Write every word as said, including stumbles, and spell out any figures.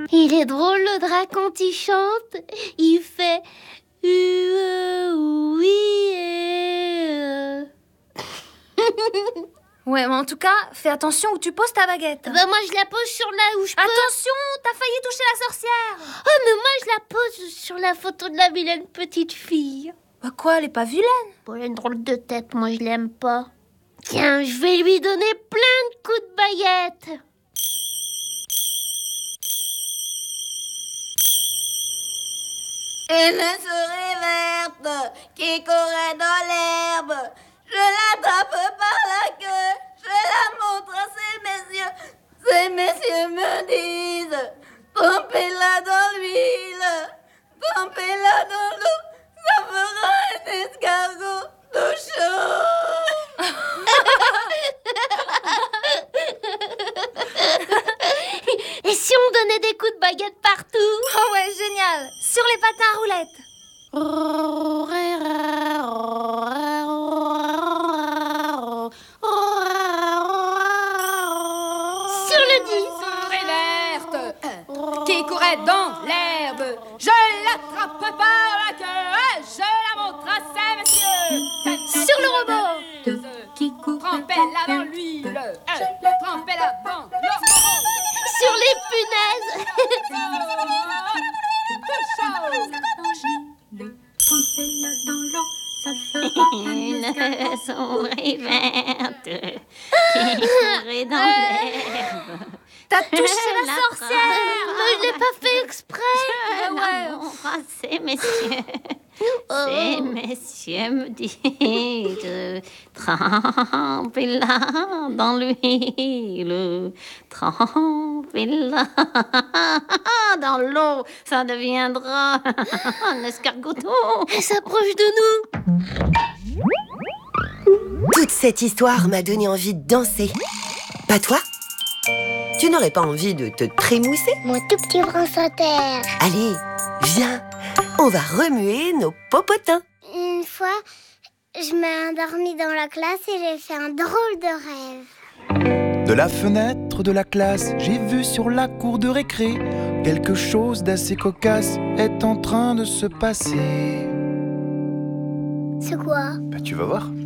Il est drôle le drac quand il chante. Il fait euh, oui euh. Ouais, mais en tout cas, fais attention où tu poses ta baguette. Bah moi je la pose sur là où je peux. Attention, t'as failli toucher la sorcière. Oh mais moi je la pose sur la photo de la vilaine petite fille. Bah quoi, elle est pas vilaine. Bon, elle a une drôle de tête, moi je l'aime pas. Tiens, je vais lui donner plein de coups de baguette. Une souris verte qui courait dans l'herbe. Je l'attrape par la queue, je la montre à ces messieurs. Ces messieurs me disent, trempez-la dans l'huile, trempez-la dans l'eau, ça fera un escargot tout chaud. Et si on donnait des coups de baguette partout? Oh ouais, génial. Sur les patins à roulettes. Sur le disque. Souris verte qui courait dans l'herbe. Je l'attrape par la queue et je la montre à ces messieurs. Sur le robot. Qui court, trempez-la dans l'huile, trempez-la dans l'eau. Sur les punaises. Une souris verte qui courait dans l'herbe. T'as touché la La sorcière. Mais je l'ai pas fait exprès. Ah ouais. Non, ah, ces messieurs, ces messieurs me disent trempez-la dans l'huile, trempez-la dans l'eau, ça deviendra un escargoto. Elle s'approche de nous. Toute cette histoire m'a donné envie de danser. Pas toi? Tu n'aurais pas envie de te trémousser? Mon tout petit France Inter. Allez, viens, on va remuer nos popotins. Une fois, je m'ai endormie dans la classe et j'ai fait un drôle de rêve. De la fenêtre de la classe, j'ai vu sur la cour de récré quelque chose d'assez cocasse est en train de se passer. C'est quoi? Bah tu vas voir.